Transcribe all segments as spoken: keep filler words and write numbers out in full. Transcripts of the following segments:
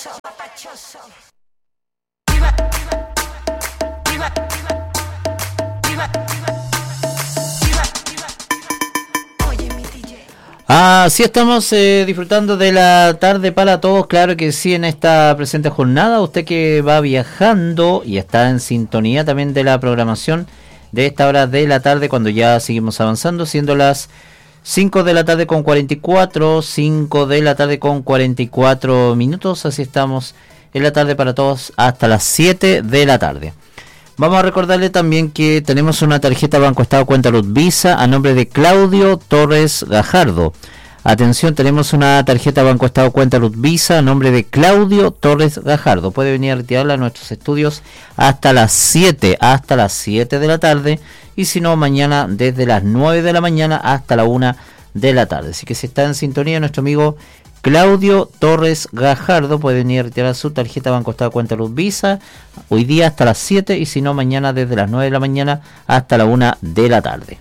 Así estamos eh, disfrutando de la tarde para todos, claro que sí, en esta presente jornada. Usted que va viajando y está en sintonía también de la programación de esta hora de la tarde, cuando ya seguimos avanzando, siendo las cinco de la tarde con cuarenta y cuatro, cinco de la tarde con cuarenta y cuatro minutos. Así estamos en la tarde para todos hasta las siete de la tarde. Vamos a recordarle también que tenemos una tarjeta Banco Estado Cuenta Luz Visa a nombre de Claudio Torres Gajardo. Atención, tenemos una tarjeta Banco Estado Cuenta Luz Visa a nombre de Claudio Torres Gajardo. Puede venir a retirarla a nuestros estudios hasta las siete, hasta las siete de la tarde. Y si no, mañana desde las nueve de la mañana hasta la una de la tarde. Así que si está en sintonía, nuestro amigo Claudio Torres Gajardo puede venir a retirar su tarjeta Banco Estado Cuenta Luz Visa hoy día hasta las siete, y si no, mañana desde las nueve de la mañana hasta la una de la tarde.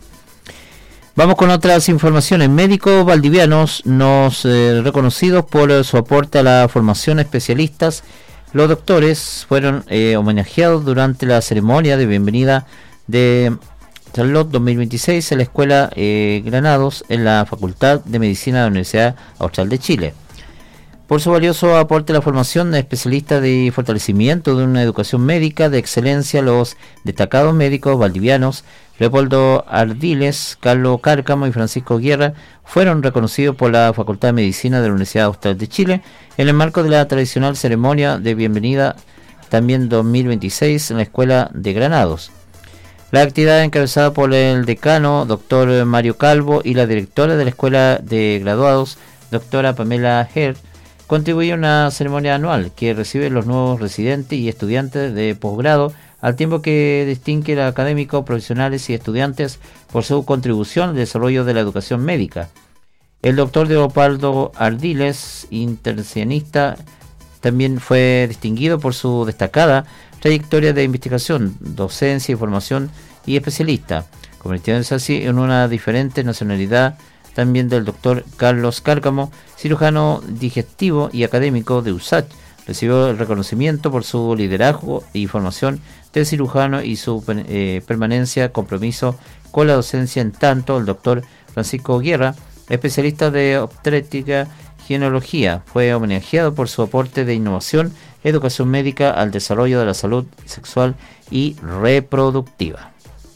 Vamos con otras informaciones. Médicos valdivianos nos eh, reconocidos por su aporte a la formación especialistas. Los doctores fueron eh, homenajeados durante la ceremonia de bienvenida de Charlotte dos mil veintiséis en la Escuela eh, Granados en la Facultad de Medicina de la Universidad Austral de Chile. Por su valioso aporte a la formación de especialistas de fortalecimiento de una educación médica de excelencia, los destacados médicos valdivianos Leopoldo Ardiles, Carlos Cárcamo y Francisco Guerra fueron reconocidos por la Facultad de Medicina de la Universidad Austral de Chile en el marco de la tradicional ceremonia de bienvenida también dos mil veintiséis en la Escuela de Granados. La actividad encabezada por el decano, doctor Mario Calvo, y la directora de la Escuela de Graduados, doctora Pamela Herr, contribuye a una ceremonia anual que recibe los nuevos residentes y estudiantes de posgrado, al tiempo que distingue a académicos, profesionales y estudiantes por su contribución al desarrollo de la educación médica. El doctor Leopoldo Ardiles, intervencionista, también fue distinguido por su destacada trayectoria de investigación, docencia y formación y especialista, convirtiéndose así en una diferente nacionalidad también del doctor Carlos Cárcamo, cirujano digestivo y académico de U S A C. Recibió el reconocimiento por su liderazgo y formación de cirujano y su eh, permanencia, compromiso con la docencia. En tanto, el doctor Francisco Guerra, especialista de obstétrica ginecología, fue homenajeado por su aporte de innovación, educación médica al desarrollo de la salud sexual y reproductiva.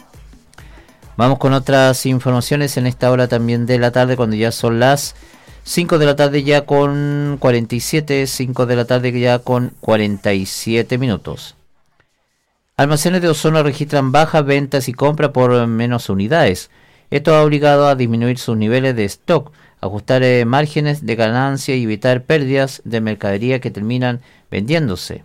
Vamos con otras informaciones en esta hora también de la tarde, cuando ya son las cinco de la tarde ya con cuarenta y siete, cinco de la tarde ya con cuarenta y siete minutos. Almacenes de Osorno registran bajas ventas y compra por menos unidades. Esto ha obligado a disminuir sus niveles de stock, ajustar eh, márgenes de ganancia y evitar pérdidas de mercadería que terminan vendiéndose.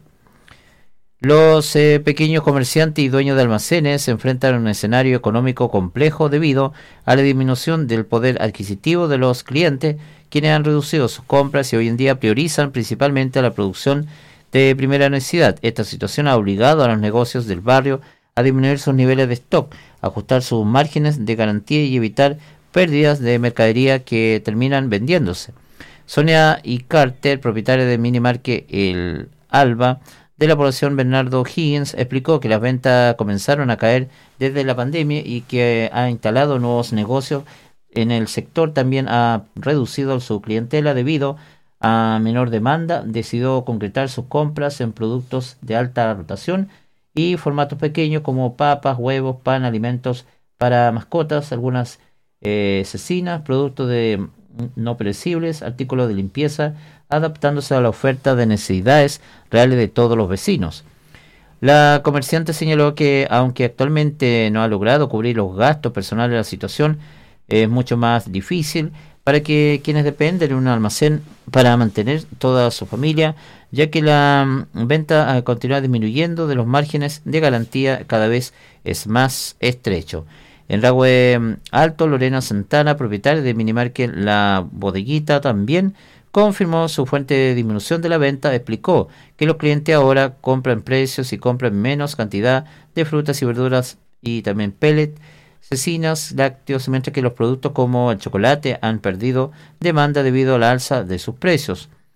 Los eh, pequeños comerciantes y dueños de almacenes se enfrentan a un escenario económico complejo debido a la disminución del poder adquisitivo de los clientes, quienes han reducido sus compras y hoy en día priorizan principalmente a la producción de primera necesidad. Esta situación ha obligado a los negocios del barrio a disminuir sus niveles de stock, ajustar sus márgenes de garantía y evitar pérdidas de mercadería que terminan vendiéndose. Sonia y Carter, propietaria de Minimarket El Alba de la población Bernardo Higgins, explicó que las ventas comenzaron a caer desde la pandemia y que ha instalado nuevos negocios en el sector. También ha reducido su clientela debido a menor demanda. Decidió concretar sus compras en productos de alta rotación y formatos pequeños como papas, huevos, pan, alimentos para mascotas, algunas eh, cecinas, productos de no perecibles, artículos de limpieza, adaptándose a la oferta de necesidades reales de todos los vecinos. La comerciante señaló que aunque actualmente no ha logrado cubrir los gastos personales de la situación, es mucho más difícil para que quienes dependen de un almacén para mantener toda su familia, ya que la venta continúa disminuyendo de los márgenes de garantía cada vez es más estrecho. En Rahue Alto, Lorena Santana, propietaria de Minimarket La Bodeguita, también confirmó su fuente de disminución de la venta. Explicó que los clientes ahora compran precios y compran menos cantidad de frutas y verduras y también pellet, cecinas, lácteos, mientras que los productos como el chocolate han perdido demanda debido a la alza de sus precios.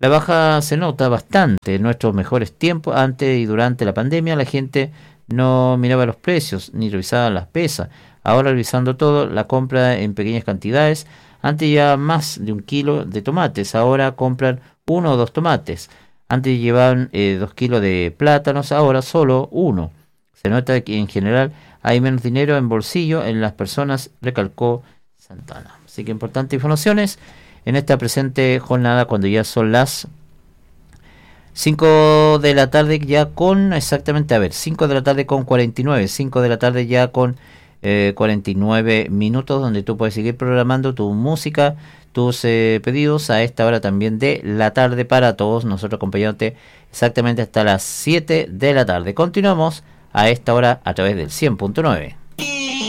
La baja se nota bastante en nuestros mejores tiempos. Antes y durante la pandemia la gente no miraba los precios ni revisaba las pesas. Ahora, revisando todo, la compra en pequeñas cantidades. Antes ya más de un kilo de tomates, ahora compran uno o dos tomates. Antes llevaban eh, dos kilos de plátanos, ahora solo uno. Se nota que en general hay menos dinero en bolsillo en las personas, recalcó Santana. Así que importantes informaciones en esta presente jornada, cuando ya son las cinco de la tarde, ya con, exactamente, a ver, cinco de la tarde con cuarenta y nueve, cinco de la tarde ya con eh, cuarenta y nueve minutos, donde tú puedes seguir programando tu música, tus eh, pedidos a esta hora también de la tarde para todos, nosotros acompañándote exactamente hasta las siete de la tarde. Continuamos a esta hora a través del cien punto nueve.